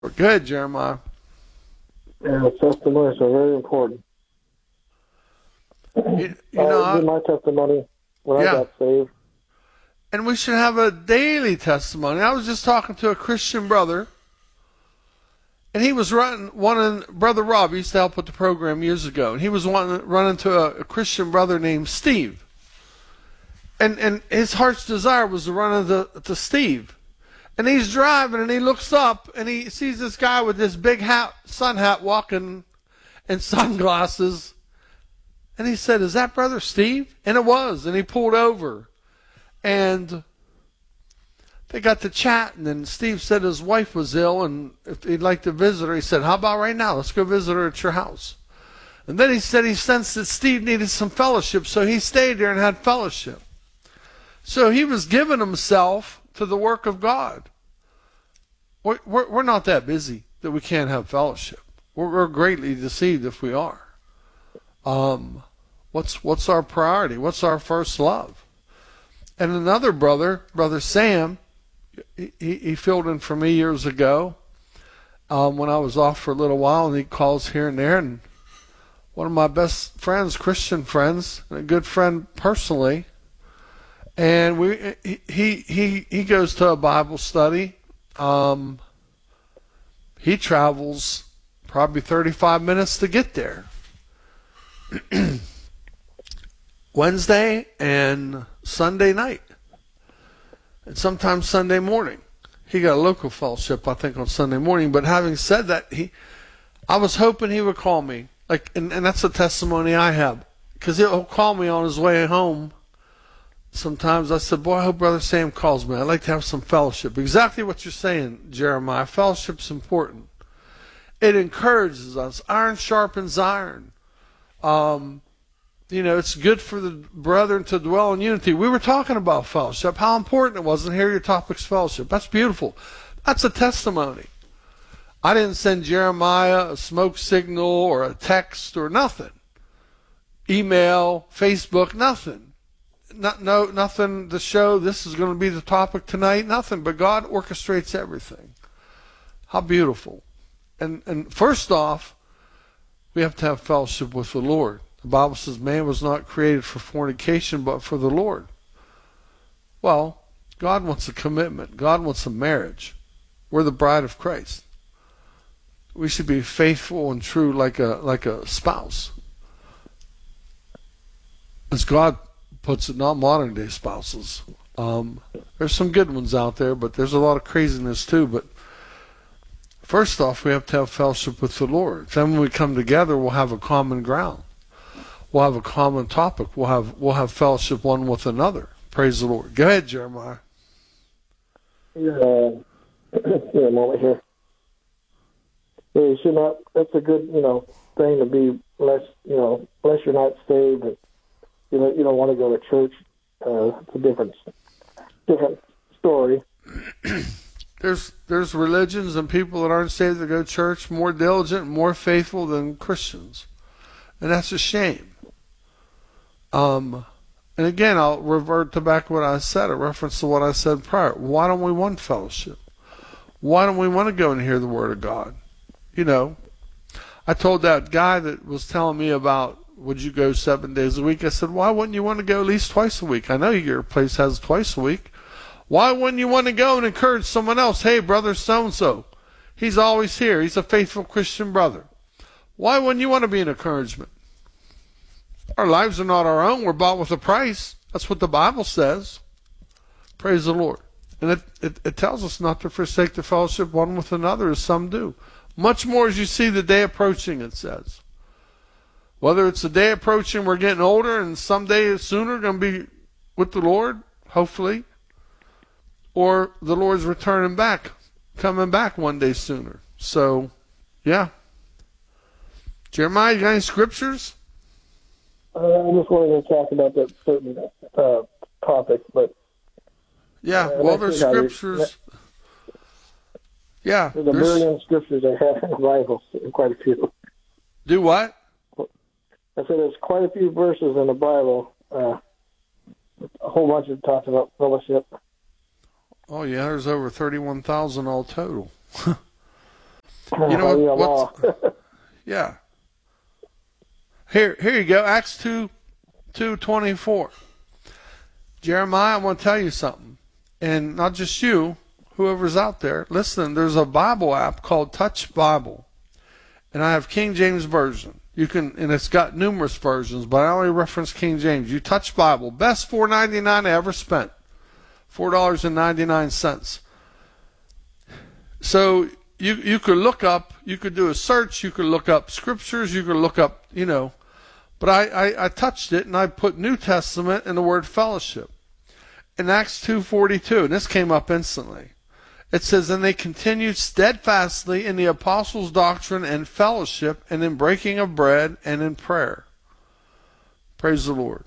We're good, Jeremiah. Yeah, testimonies are very important. You know, I did my testimony when I got saved. And we should have a daily testimony. I was just talking to a Christian brother, and he was wanting Brother Rob used to help with the program years ago, and he was running to a Christian brother named Steve. And his heart's desire was to run into Steve. And he's driving, and he looks up, and he sees this guy with this big sun hat walking and sunglasses. And he said, "Is that Brother Steve?" And it was. And he pulled over. And they got to chatting, and Steve said his wife was ill, and if he'd like to visit her, he said, "How about right now? Let's go visit her at your house." And then he said he sensed that Steve needed some fellowship, so he stayed there and had fellowship. So he was giving himself to the work of God. We're not that busy that we can't have fellowship. We're greatly deceived if we are. What's our priority? What's our first love? And another brother, Brother Sam, he filled in for me years ago when I was off for a little while, and he calls here and there. And one of my best friends, Christian friends, and a good friend personally. And he goes to a Bible study. He travels probably 35 minutes to get there. Wednesday and Sunday night. And sometimes Sunday morning. He got a local fellowship, I think, on Sunday morning. But having said that, I was hoping he would call me. And that's a testimony I have. Because he'll call me on his way home. Sometimes I said, "Boy, I hope Brother Sam calls me. I'd like to have some fellowship." Exactly what you're saying, Jeremiah. Fellowship's important. It encourages us. Iron sharpens iron. It's good for the brethren to dwell in unity. We were talking about fellowship, how important it was, and here your topic's fellowship. That's beautiful. That's a testimony. I didn't send Jeremiah a smoke signal or a text or nothing. Email, Facebook, nothing. Nothing to show this is going to be the topic tonight, nothing. But God orchestrates everything. How beautiful. And first off, we have to have fellowship with the Lord. The Bible says man was not created for fornication, but for the Lord. Well, God wants a commitment. God wants a marriage. We're the bride of Christ. We should be faithful and true like a spouse. As God puts it, not modern day spouses. There's some good ones out there, but there's a lot of craziness too. But first off, we have to have fellowship with the Lord. Then when we come together, we'll have a common ground. We'll have a common topic. We'll have fellowship one with another. Praise the Lord. Go ahead, Jeremiah. Yeah, a moment here. Yeah, you should not. That's a good, thing to be. Unless you're not saved, and you don't want to go to church. It's a different story. There's religions and people that aren't saved that go to church more diligent, more faithful than Christians, and that's a shame. And again, I'll revert to back what I said, a reference to what I said prior. Why don't we want fellowship? Why don't we want to go and hear the Word of God? I told that guy that was telling me about, would you go 7 days a week? I said, why wouldn't you want to go at least twice a week? I know your place has twice a week. Why wouldn't you want to go and encourage someone else? Hey, brother so-and-so, he's always here. He's a faithful Christian brother. Why wouldn't you want to be an encouragement? Our lives are not our own. We're bought with a price. That's what the Bible says. Praise the Lord. And it tells us not to forsake the fellowship one with another, as some do. Much more as you see the day approaching, it says. Whether it's the day approaching, we're getting older, and someday sooner going to be with the Lord, hopefully, or the Lord's returning back, coming back one day sooner. So, yeah. Jeremiah, you got any scriptures? I just wanted to talk about that certain topic, but yeah, well, there's scriptures. Yeah, there's a million scriptures I have in the Bible, quite a few. Do what? I said there's quite a few verses in the Bible. A whole bunch of talks about fellowship. Oh yeah, there's over 31,000 all total. You know Yeah, what's, law. yeah. Here you go. Acts 2:24. Jeremiah, I want to tell you something. And not just you, whoever's out there. Listen, there's a Bible app called Touch Bible. And I have King James Version. You can, and it's got numerous versions, but I only reference King James. You touch Bible. Best $4.99 I ever spent. $4.99. So you could look up, you could do a search, you could look up scriptures, you could look up, but I touched it and I put New Testament and the word fellowship. In Acts 2:42, and this came up instantly. It says, and they continued steadfastly in the apostles' doctrine and fellowship and in breaking of bread and in prayer. Praise the Lord.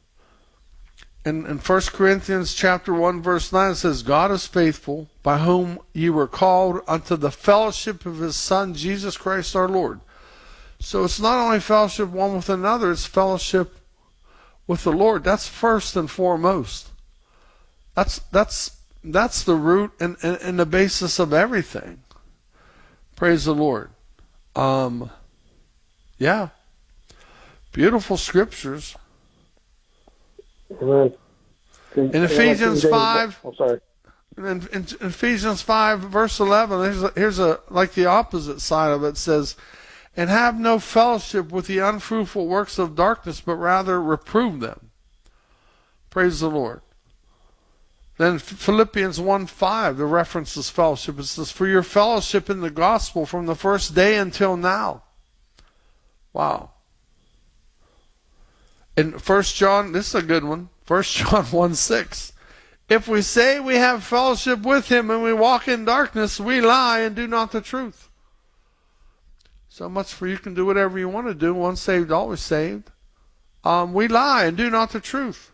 In 1 Corinthians chapter 1, verse 9, it says, God is faithful, by whom ye were called unto the fellowship of his Son, Jesus Christ our Lord. So it's not only fellowship one with another, it's fellowship with the Lord. That's first and foremost. That's the root and the basis of everything. Praise the Lord. Yeah. Beautiful scriptures. Amen. In Ephesians 5, I'm sorry. in Ephesians 5, verse 11, here's like the opposite side of it. Says, and have no fellowship with the unfruitful works of darkness, but rather reprove them. Praise the Lord. Then Philippians 1:5, the reference is fellowship. It says, for your fellowship in the gospel from the first day until now. Wow. In 1 John, this is a good one, 1 John 1:6. If we say we have fellowship with him and we walk in darkness, we lie and do not the truth. So much for you can do whatever you want to do. Once saved, always saved. We lie and do not the truth.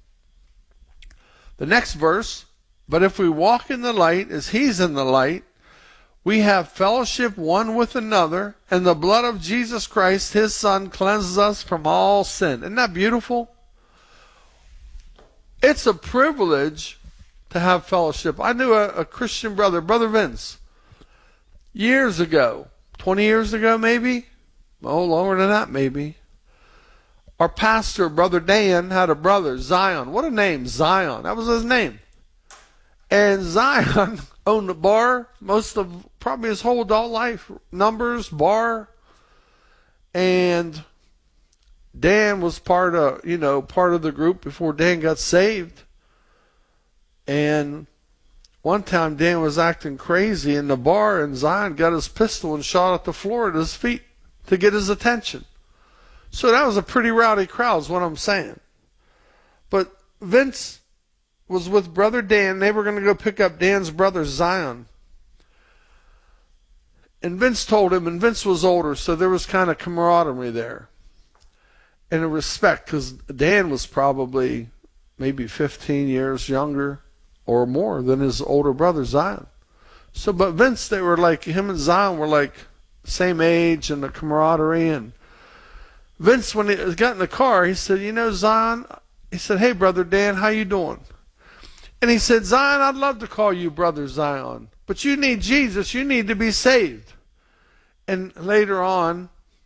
The next verse, but if we walk in the light as he's in the light, we have fellowship one with another, and the blood of Jesus Christ, his Son, cleanses us from all sin. Isn't that beautiful? It's a privilege to have fellowship. I knew a Christian brother, Brother Vince, years ago, 20 years ago maybe, oh, longer than that maybe. Our pastor, Brother Dan, had a brother, Zion. What a name, Zion. That was his name. And Zion owned a bar most of probably his whole adult life. Numbers, bar. And Dan was part of the group before Dan got saved. And one time Dan was acting crazy in the bar, and Zion got his pistol and shot at the floor at his feet to get his attention. So that was a pretty rowdy crowd is what I'm saying. But Vince was with Brother Dan. They were going to go pick up Dan's brother Zion. And Vince told him, and Vince was older, so there was kind of camaraderie there. And a respect, because Dan was probably maybe 15 years younger or more than his older brother Zion. So, but Vince, they were like, him and Zion were like same age and the camaraderie. And Vince, when he got in the car, he said, Zion, he said, hey, Brother Dan, how you doing? And he said, Zion, I'd love to call you Brother Zion, but you need Jesus. You need to be saved. And later on,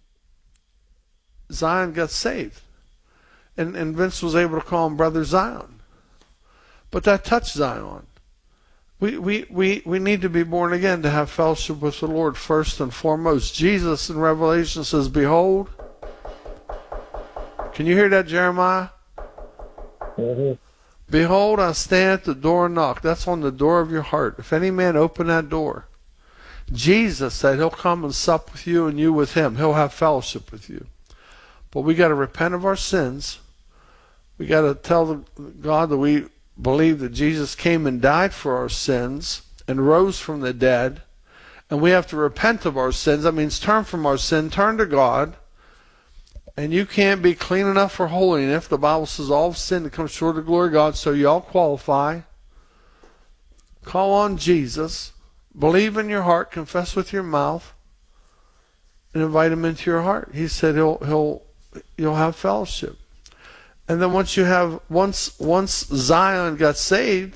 Zion got saved. And Vince was able to call him Brother Zion. But that touched Zion. We need to be born again to have fellowship with the Lord first and foremost. Jesus in Revelation says, behold, can you hear that, Jeremiah? Mm-hmm. Behold, I stand at the door and knock. That's on the door of your heart. If any man open that door, Jesus said he'll come and sup with you and you with him. He'll have fellowship with you. But we got to repent of our sins. We got to tell God that we believe that Jesus came and died for our sins and rose from the dead. And we have to repent of our sins. That means turn from our sin, turn to God. And you can't be clean enough for holy enough. The Bible says all of sin to come short of the glory of God, so you all qualify. Call on Jesus. Believe in your heart, confess with your mouth, and invite him into your heart. He said you'll have fellowship. And then once Zion got saved,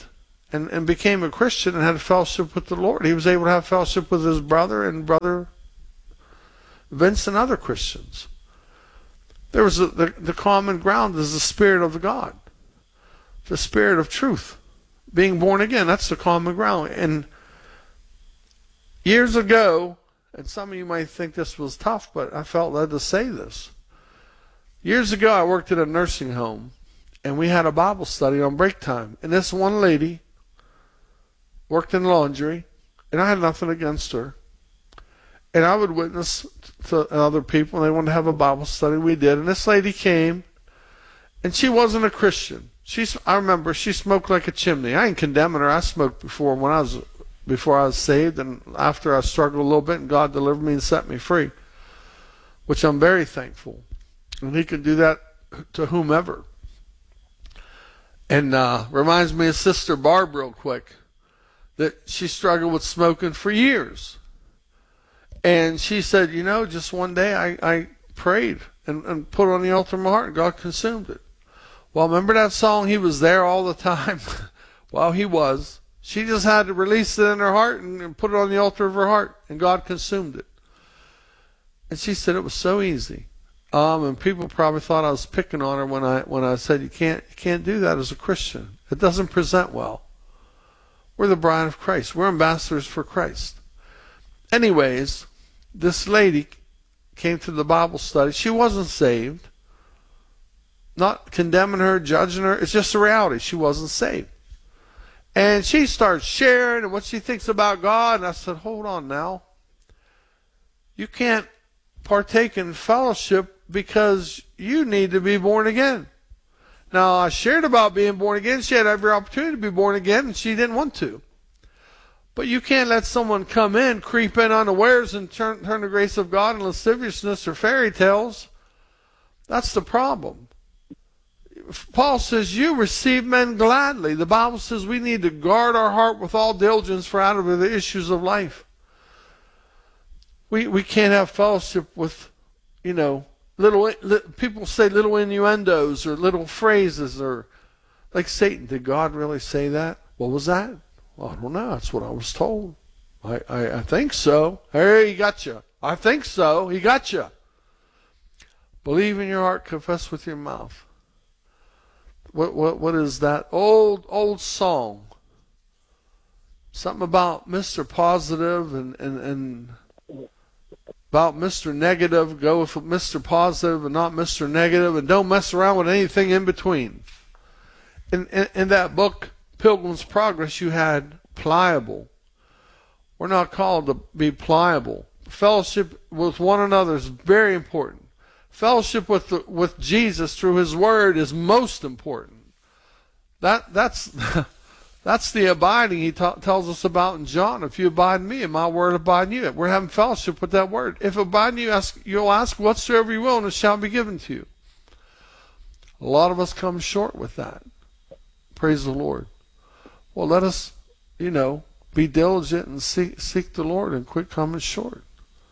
and became a Christian and had fellowship with the Lord. He was able to have fellowship with his brother and brother Vince and other Christians. There was the common ground is the Spirit of God, the Spirit of truth, being born again. That's the common ground. And years ago, and some of you might think this was tough, but I felt led to say this. Years ago, I worked at a nursing home, and we had a Bible study on break time. And this one lady worked in laundry, and I had nothing against her. And I would witness to other people, and they wanted to have a Bible study. We did. And this lady came, and she wasn't a Christian. I remember she smoked like a chimney. I ain't condemning her. I smoked before I was saved, and after I struggled a little bit, and God delivered me and set me free, which I'm very thankful. And He can do that to whomever. And reminds me of Sister Barb real quick, that she struggled with smoking for years. And she said, just one day I prayed and put it on the altar of my heart, and God consumed it. Well, remember that song, He was there all the time? Well, He was. She just had to release it in her heart and put it on the altar of her heart, and God consumed it. And she said it was so easy. And people probably thought I was picking on her when I said you can't do that as a Christian. It doesn't present well. We're the bride of Christ. We're ambassadors for Christ. Anyways, this lady came to the Bible study. She wasn't saved. Not condemning her, judging her. It's just a reality. She wasn't saved. And she starts sharing what she thinks about God. And I said, hold on now. You can't partake in fellowship because you need to be born again. Now, I shared about being born again. She had every opportunity to be born again, and she didn't want to. But you can't let someone come in, creep in unawares, and turn the grace of God into lasciviousness or fairy tales. That's the problem. Paul says, you receive men gladly. The Bible says we need to guard our heart with all diligence, for out of the issues of life. We can't have fellowship with, little people say little innuendos or little phrases, or like Satan. Did God really say that? What was that? Well, I don't know. That's what I was told. I think so. Hey, he got you. I think so. He got you. Believe in your heart, confess with your mouth. What is that old song? Something about Mr. Positive and about Mr. Negative. Go with Mr. Positive and not Mr. Negative, and don't mess around with anything in between. In that book, Pilgrim's Progress, you had pliable. We're not called to be pliable. Fellowship with one another is very important. Fellowship with Jesus through His Word is most important. That's the abiding He tells us about in John. If you abide in me and my word abide in you. We're having fellowship with that word. If abide in you, you'll ask whatsoever you will, and it shall be given to you. A lot of us come short with that. Praise the Lord. Well, let us, be diligent and seek the Lord and quit coming short.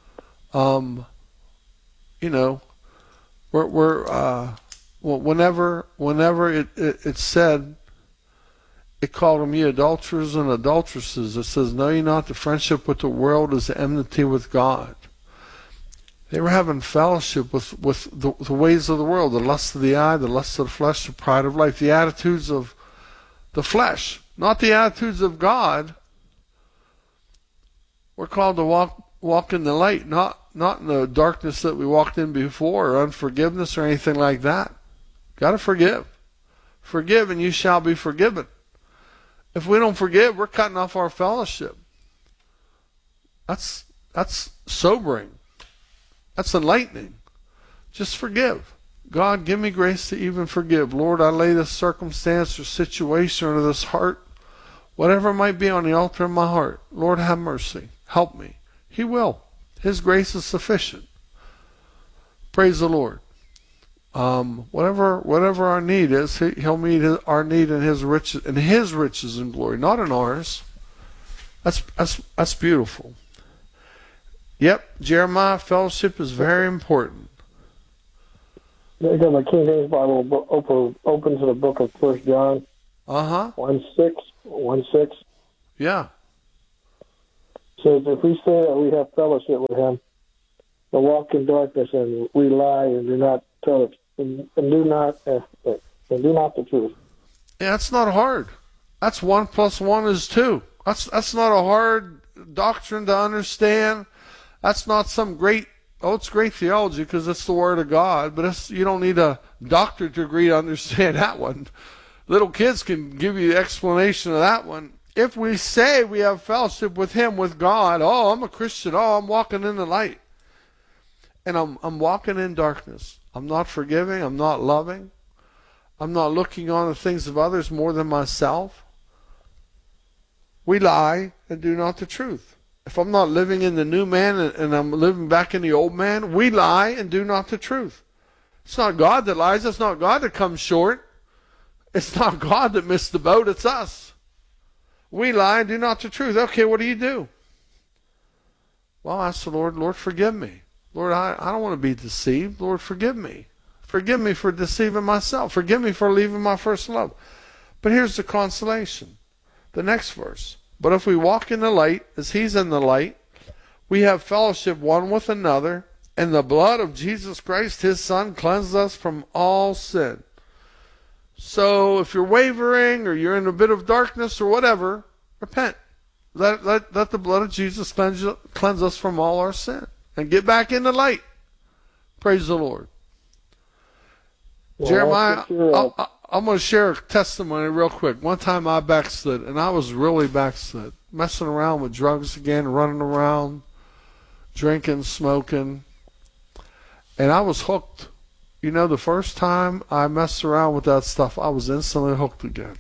Whenever it said, it called them ye adulterers and adulteresses. It says, know ye not the friendship with the world is enmity with God. They were having fellowship with the ways of the world, the lust of the eye, the lust of the flesh, the pride of life, the attitudes of the flesh, not the attitudes of God. We're called to walk in the light, not in the darkness that we walked in before, or unforgiveness or anything like that. Got to forgive. Forgive and you shall be forgiven. If we don't forgive, we're cutting off our fellowship. That's sobering. That's enlightening. Just forgive. God, give me grace to even forgive. Lord, I lay this circumstance or situation or this heart, whatever it might be, on the altar of my heart. Lord, have mercy. Help me. He will. His grace is sufficient. Praise the Lord. Whatever our need is, He'll meet our need in His riches and glory, not in ours. That's beautiful. Yep, Jeremiah, fellowship is very important. The King James Bible open to the book of 1 John. Uh-huh. 1:6 Yeah. says, if we say that we have fellowship with him, but walk in darkness and we lie and do not tell it, and do not the truth. Yeah, it's not hard. That's 1 + 1 is 2. That's not a hard doctrine to understand. That's not some great, it's great theology because it's the Word of God, but you don't need a doctorate degree to understand that one. Little kids can give you the explanation of that one. If we say we have fellowship with him, with God, oh, I'm a Christian, oh, I'm walking in the light. And I'm walking in darkness. I'm not forgiving, I'm not loving. I'm not looking on the things of others more than myself. We lie and do not the truth. If I'm not living in the new man and I'm living back in the old man, we lie and do not the truth. It's not God that lies. It's not God that comes short. It's not God that missed the boat. It's us. We lie and do not the truth. Okay, what do? Well, ask the Lord, Lord, forgive me. Lord, I don't want to be deceived. Lord, forgive me. Forgive me for deceiving myself. Forgive me for leaving my first love. But here's the consolation. The next verse. But if we walk in the light, as he's in the light, we have fellowship one with another, and the blood of Jesus Christ, his Son, cleanses us from all sin. So if you're wavering or you're in a bit of darkness or whatever, repent. Let the blood of Jesus cleanse us from all our sin. And get back in the light. Praise the Lord. Well, Jeremiah, I'm going to share a testimony real quick. One time I backslid, and I was really backslid. Messing around with drugs again, running around, drinking, smoking. And I was hooked. You know, the first time I messed around with that stuff, I was instantly hooked again.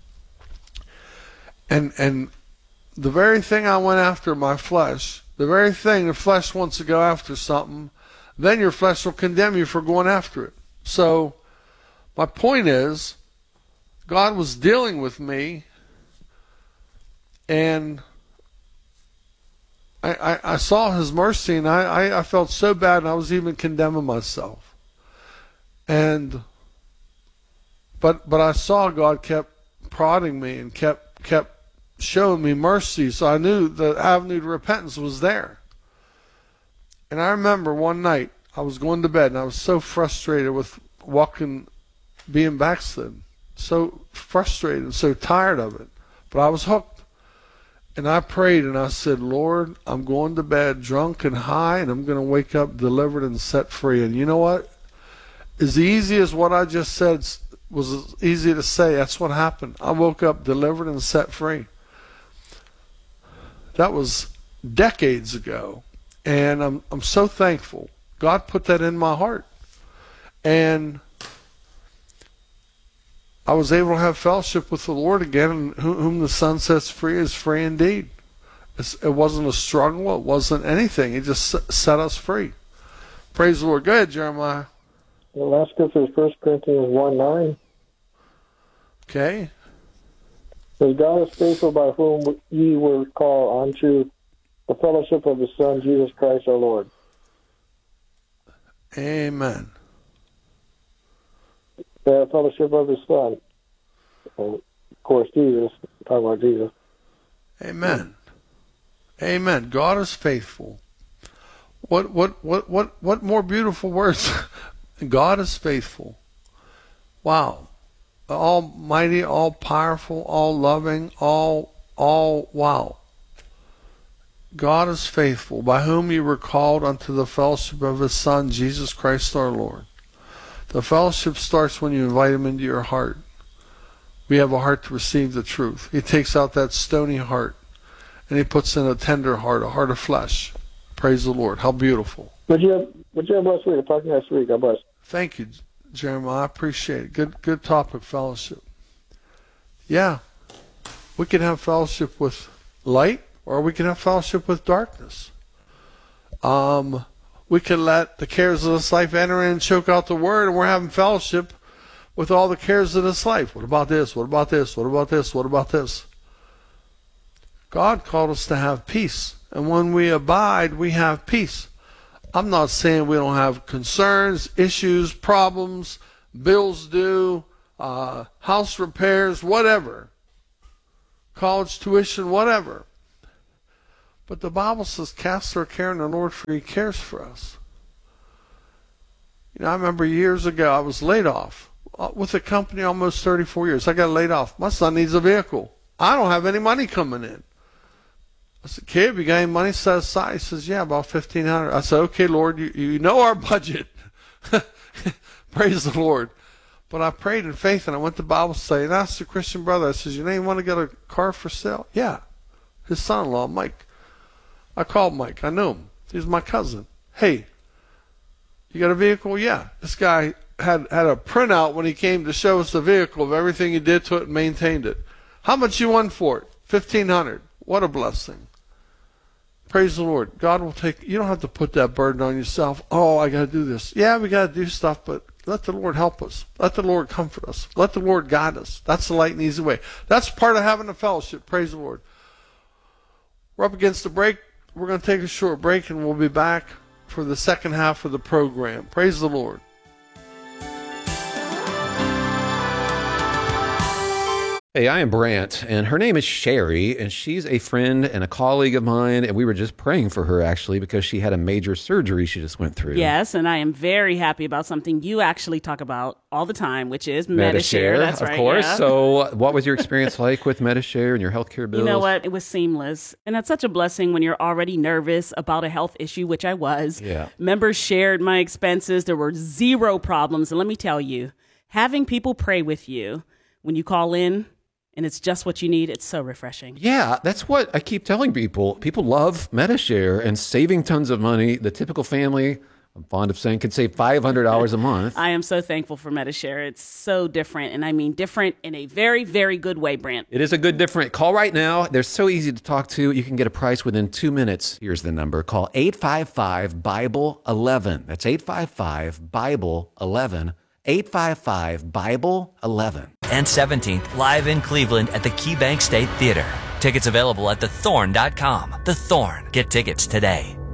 And the very thing I went after, my flesh, the very thing the flesh wants to go after something, then your flesh will condemn you for going after it. So my point is, God was dealing with me, and I saw his mercy, and I felt so bad, and I was even condemning myself. And but I saw God kept prodding me and kept showing me mercy, so I knew the avenue to repentance was there. And I remember one night I was going to bed, and I was so frustrated with being backslid, so frustrated and so tired of it, but I was hooked. And I prayed and I said, Lord, I'm going to bed drunk and high, and I'm going to wake up delivered and set free. And you know what? As easy as what I just said was easy to say, that's what happened. I woke up delivered and set free. That was decades ago, and I'm so thankful. God put that in my heart, and I was able to have fellowship with the Lord again, and whom the Son sets free is free indeed. It wasn't a struggle. It wasn't anything. He just set us free. Praise the Lord. Go ahead, Jeremiah. The last scripture is 1 Corinthians 1:9. Okay. Says, God is faithful, by whom ye were called unto the fellowship of his Son, Jesus Christ our Lord. Amen. The fellowship of his Son. And of course, Jesus. Talking about Jesus. Amen. Amen. God is faithful. What more beautiful words? God is faithful. Wow. Almighty, all powerful, all loving, all wow. God is faithful, by whom you were called unto the fellowship of his Son, Jesus Christ our Lord. The fellowship starts when you invite him into your heart. We have a heart to receive the truth. He takes out that stony heart, and he puts in a tender heart, a heart of flesh. Praise the Lord. How beautiful. Would you have last week? I'm talking next week. God bless. Thank you, Jeremiah. I appreciate it. Good topic, fellowship. Yeah. We can have fellowship with light, or we can have fellowship with darkness. We can let the cares of this life enter in and choke out the word, and we're having fellowship with all the cares of this life. What about this? What about this? What about this? What about this? God called us to have peace, and when we abide, we have peace. I'm not saying we don't have concerns, issues, problems, bills due, house repairs, whatever, college tuition, whatever. But the Bible says, cast our care on the Lord, for he cares for us. I remember years ago, I was laid off with a company almost 34 years. I got laid off. My son needs a vehicle. I don't have any money coming in. I said, Kid, you got any money set aside? He says, yeah, about $1,500. I said, okay, Lord, you know our budget. Praise the Lord. But I prayed in faith, and I went to Bible study, and I asked the Christian brother, I says, you want to get a car for sale? Yeah. His son-in-law, Mike. I called Mike. I knew him. He's my cousin. Hey, you got a vehicle? Yeah. This guy had a printout when he came to show us the vehicle of everything he did to it and maintained it. How much you want for it? $1,500. What a blessing. Praise the Lord. God will take, you don't have to put that burden on yourself. Oh, I got to do this. Yeah, we got to do stuff, but let the Lord help us. Let the Lord comfort us. Let the Lord guide us. That's the light and easy way. That's part of having a fellowship. Praise the Lord. We're up against the break. We're going to take a short break, and we'll be back for the second half of the program. Praise the Lord. Hey, I am Brant, and her name is Sherry, and she's a friend and a colleague of mine, and we were just praying for her, actually, because she had a major surgery she just went through. Yes, and I am very happy about something you actually talk about all the time, which is Medi-Share. That's right, of course. Yeah. So what was your experience like with Medi-Share and your healthcare bills? You know what? It was seamless. And that's such a blessing when you're already nervous about a health issue, which I was. Yeah. Members shared my expenses. There were zero problems. And let me tell you, having people pray with you when you call in, and it's just what you need, it's so refreshing. Yeah, that's what I keep telling people. People love Medi-Share and saving tons of money. The typical family, I'm fond of saying, could save $500 a month. I am so thankful for Medi-Share. It's so different, and I mean different in a very, very good way, Brant. It is a good different. Call right now. They're so easy to talk to. You can get a price within 2 minutes. Here's the number. Call 855-BIBLE-11. That's 855-BIBLE-11. 855-BIBLE-11. And 17th, live in Cleveland at the KeyBank State Theater. Tickets available at thethorn.com. The Thorn. Get tickets today.